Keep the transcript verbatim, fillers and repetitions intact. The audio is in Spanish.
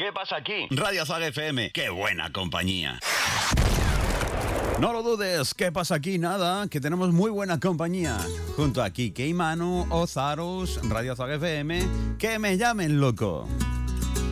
¿Qué pasa aquí? Radio Zaga F M. ¡Qué buena compañía! No lo dudes, ¿qué pasa aquí? Nada, que tenemos muy buena compañía. Junto a Kike y Manu, Ozaros, Radio Zaga F M, que me llamen loco.